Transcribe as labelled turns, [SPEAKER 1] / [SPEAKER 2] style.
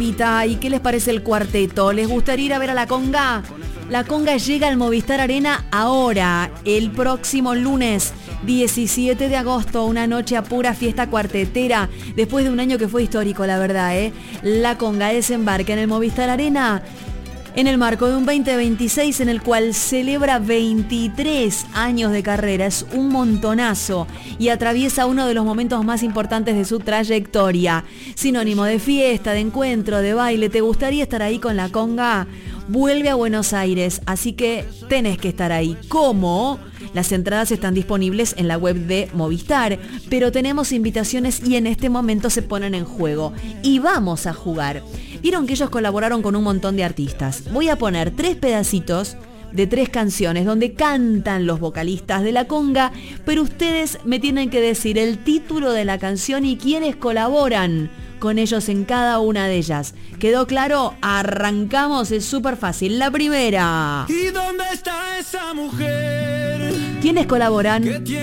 [SPEAKER 1] Pita, ¿y qué les parece el cuarteto? ¿Les gustaría ir a ver a La Conga? La Conga llega al Movistar Arena ahora, el próximo lunes 17 de agosto, una noche a pura fiesta cuartetera, después de un año que fue histórico, la verdad, ¿eh? La Conga desembarca en el Movistar Arena en el marco de un 2026 en el cual celebra 23 años de carrera, es un montonazo, y atraviesa uno de los momentos más importantes de su trayectoria. Sinónimo de fiesta, de encuentro, de baile. ¿Te gustaría estar ahí con La Conga? Vuelve a Buenos Aires, así que tenés que estar ahí. ¿Cómo? Las entradas están disponibles en la web de Movistar, pero tenemos invitaciones y en este momento se ponen en juego. Y vamos a jugar. Vieron que ellos colaboraron con un montón de artistas. Voy a poner 3 pedacitos de 3 canciones donde cantan los vocalistas de La Conga, pero ustedes me tienen que decir el título de la canción y quiénes colaboran con ellos en cada una de ellas. ¿Quedó claro? Arrancamos, es súper fácil. La primera.
[SPEAKER 2] ¿Y dónde está esa mujer?
[SPEAKER 1] ¿Quiénes colaboran?